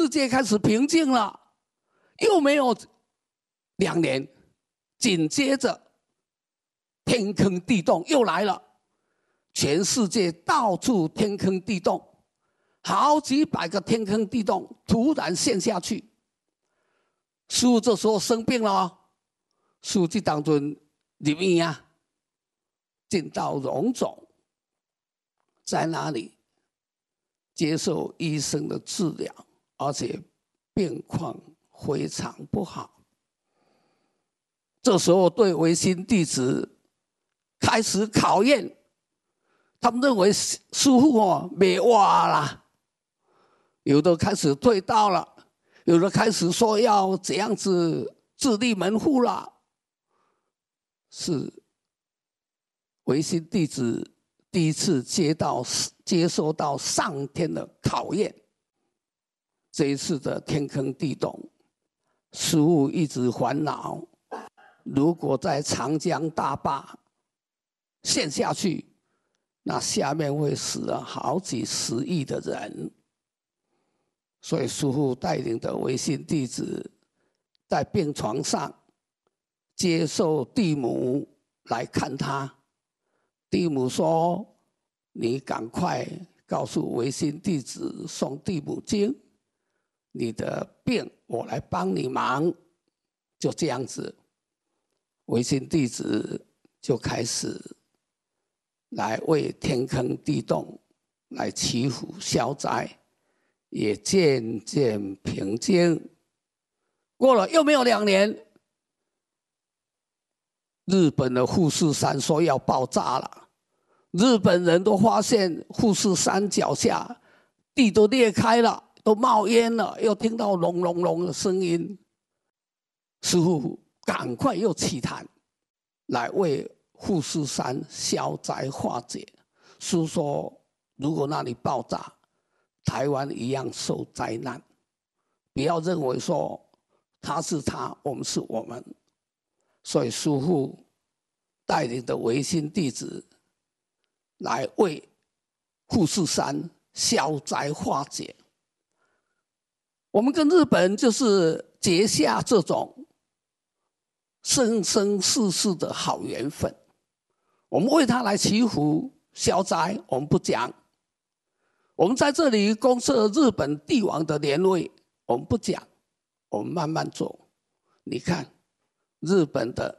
世界开始平静了。又没有2年，紧接着天坑地洞又来了，全世界到处天坑地洞，好几百个天坑地洞突然陷下去。师父这时候生病了哦，师父这当中入院啊，进到荣总，在那里接受医生的治疗，而且病况非常不好。这时候对维新弟子开始考验，他们认为师父哦没话啦，有的开始退道了，有的开始说要怎样子自立门户了。是维新弟子第一次接受到上天的考验。这一次的天坑地洞，师父一直烦恼，如果在长江大坝陷下去，那下面会死了好几十亿的人。所以师父带领的维新弟子在病床上接受地母来看他。地母说：“你赶快告诉维新弟子诵地母经，你的病我来帮你忙。”就这样子，维新弟子就开始来为天坑地洞来祈福消灾，也渐渐平静。过了又没有2年，日本的富士山说要爆炸了。日本人都发现富士山脚下地都裂开了，都冒烟了，又听到隆隆隆的声音。师父赶快又起坛来为富士山消灾化解。师父说，如果那里爆炸，台湾一样受灾难。不要认为说他是他，我们是我们。所以师父带领的维新弟子来为富士山消灾化解。我们跟日本就是结下这种生生世世的好缘分。我们为他来祈福消灾，我们不讲。我们在这里公设日本帝王的年位，我们不讲，我们慢慢做。你看，日本的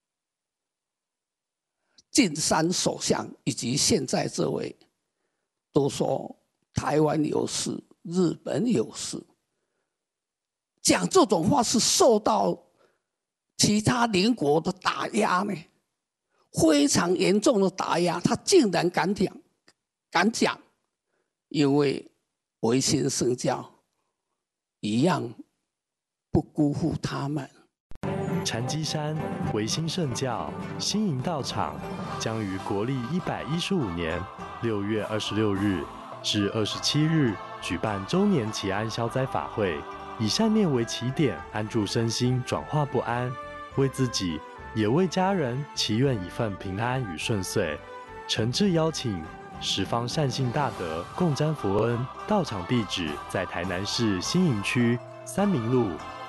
近山首相以及现在这位都说台湾有事，日本有事。讲这种话是受到其他邻国的打压呢，非常严重的打压，他竟然敢讲，因为维新圣教一样不辜负他们。 禅机山维新圣教新营道场将于国历115年6月26日至27日举办周年祈安消灾法会，以善念为起点，安住身心，转化不安，为自己也为家人祈愿一份平安与顺遂。诚挚邀请十方善信大德共沾佛恩。道场地址在台南市新营区三民路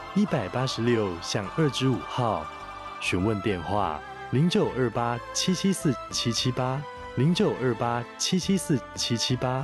186-2-5号，询问电话0928-774-778，0928-774-778。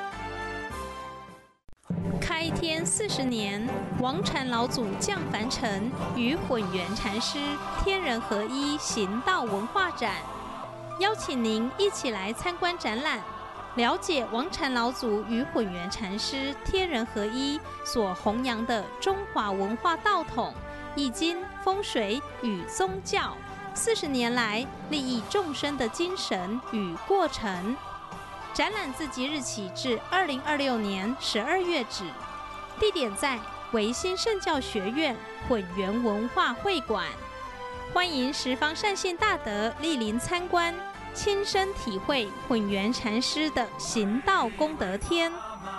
开天40年，王禅老祖降凡尘，与混元禅师天人合一行道文化展，邀请您一起来参观展览，了解王禅老祖与混元禅师天人合一所弘扬的中华文化道统、易经、风水与宗教40年来利益众生的精神与过程。展览自即日起至2026年12月止，地点在维新圣教学院混元文化会馆，欢迎十方善信大德莅临参观，亲身体会混元禅师的行道功德天。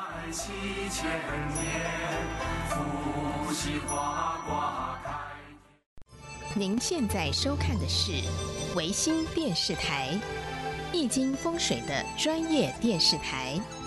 您现在收看的是维新电视台，易经风水的专业电视台。